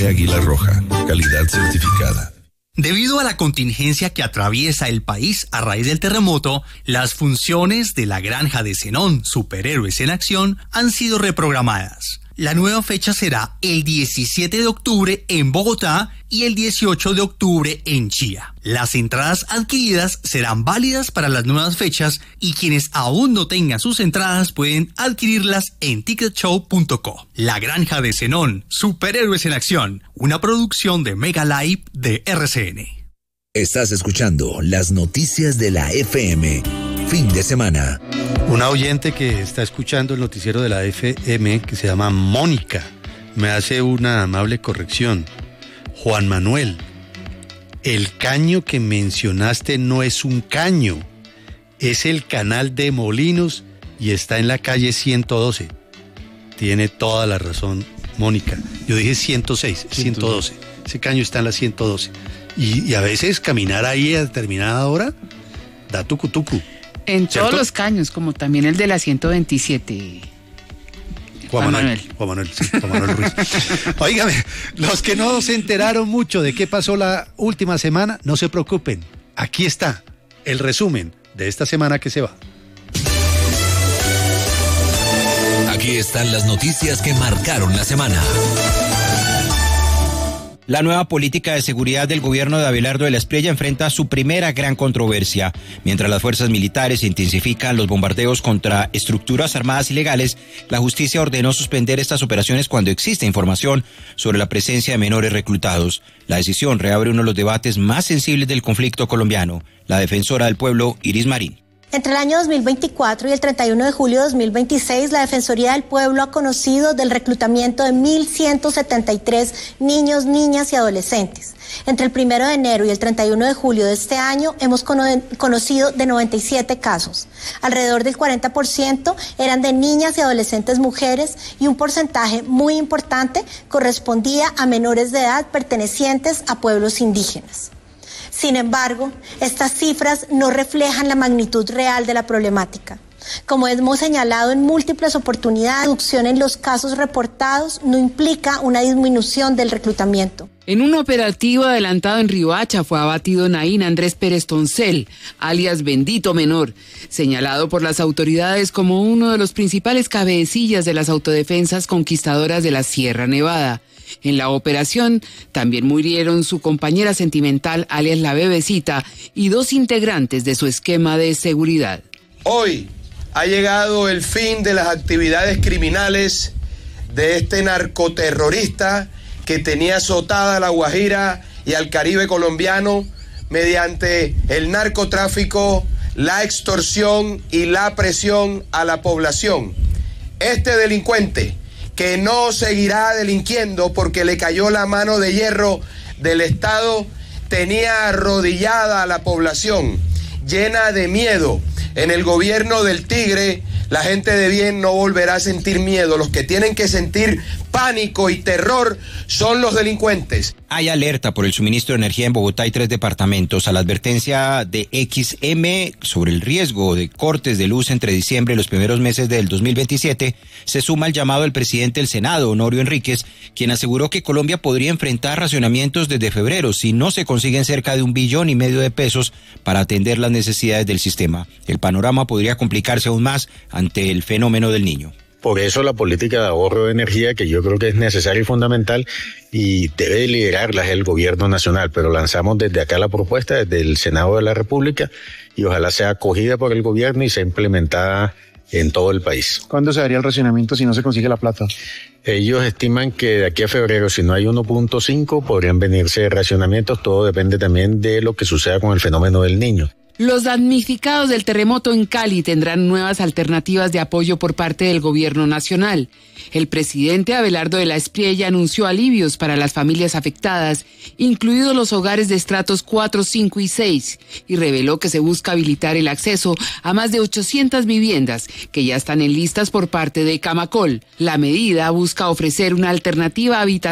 Leche Águila Roja, calidad certificada. Debido a la contingencia que atraviesa el país a raíz del terremoto, las funciones de la Granja de Zenón, Superhéroes en Acción, han sido reprogramadas. La nueva fecha será el 17 de octubre en Bogotá y el 18 de octubre en Chía. Las entradas adquiridas serán válidas para las nuevas fechas y quienes aún no tengan sus entradas pueden adquirirlas en ticketshow.co. La Granja de Zenón, Superhéroes en Acción, una producción de Mega Live de RCN. Estás escuchando las noticias de la FM. Fin de semana. Una oyente que está escuchando el noticiero de la FM, que se llama Mónica, me hace una amable corrección. Juan Manuel, el caño que mencionaste no es un caño, es el canal de Molinos y está en la calle 112. Tiene toda la razón, Mónica. Yo dije 106, 112. Ese caño está en la 112. Y a veces caminar ahí a determinada hora da tucutucu. En ¿cierto? todos los caños, como también el de la 127. Juan Manuel Ruiz. Óigame, los que no se enteraron mucho de qué pasó la última semana, no se preocupen. Aquí está el resumen de esta semana que se va. Aquí están las noticias que marcaron la semana. La nueva política de seguridad del gobierno de Abelardo de la Espriella enfrenta su primera gran controversia. Mientras las fuerzas militares intensifican los bombardeos contra estructuras armadas ilegales, la justicia ordenó suspender estas operaciones cuando existe información sobre la presencia de menores reclutados. La decisión reabre uno de los debates más sensibles del conflicto colombiano. La defensora del pueblo, Iris Marín. Entre el año 2024 y el 31 de julio de 2026, la Defensoría del Pueblo ha conocido del reclutamiento de 1.173 niños, niñas y adolescentes. Entre el 1 de enero y el 31 de julio de este año hemos conocido de 97 casos. Alrededor del 40% eran de niñas y adolescentes mujeres y un porcentaje muy importante correspondía a menores de edad pertenecientes a pueblos indígenas. Sin embargo, estas cifras no reflejan la magnitud real de la problemática. Como hemos señalado en múltiples oportunidades, la reducción en los casos reportados no implica una disminución del reclutamiento. En un operativo adelantado en Riohacha fue abatido Naín Andrés Pérez Toncel, alias Bendito Menor, señalado por las autoridades como uno de los principales cabecillas de las autodefensas conquistadoras de la Sierra Nevada. En la operación también murieron su compañera sentimental, alias La Bebecita, y 2 integrantes de su esquema de seguridad. Hoy ha llegado el fin de las actividades criminales de este narcoterrorista que tenía azotada a La Guajira y al Caribe colombiano mediante el narcotráfico, la extorsión y la presión a la población. Este delincuente, que no seguirá delinquiendo porque le cayó la mano de hierro del Estado, tenía arrodillada a la población, llena de miedo. En el gobierno del Tigre, la gente de bien no volverá a sentir miedo. Los que tienen que sentir pánico y terror son los delincuentes. Hay alerta por el suministro de energía en Bogotá y 3 departamentos. A la advertencia de XM sobre el riesgo de cortes de luz entre diciembre y los primeros meses del 2027, se suma el llamado del presidente del Senado, Honorio Enríquez, quien aseguró que Colombia podría enfrentar racionamientos desde febrero si no se consiguen cerca de $1,5 billones de pesos para atender las necesidades del sistema. El panorama podría complicarse aún más ante el fenómeno del Niño. Por eso la política de ahorro de energía, que yo creo que es necesaria y fundamental, y debe liderarla el gobierno nacional, pero lanzamos desde acá la propuesta, desde el Senado de la República, y ojalá sea acogida por el gobierno y sea implementada en todo el país. ¿Cuándo se daría el racionamiento si no se consigue la plata? Ellos estiman que de aquí a febrero, si no hay 1.5, podrían venirse racionamientos. Todo depende también de lo que suceda con el fenómeno del Niño. Los damnificados del terremoto en Cali tendrán nuevas alternativas de apoyo por parte del gobierno nacional. El presidente Abelardo de la Espriella anunció alivios para las familias afectadas, incluidos los hogares de estratos 4, 5 y 6, y reveló que se busca habilitar el acceso a más de 800 viviendas que ya están en listas por parte de Camacol. La medida busca ofrecer una alternativa habitacional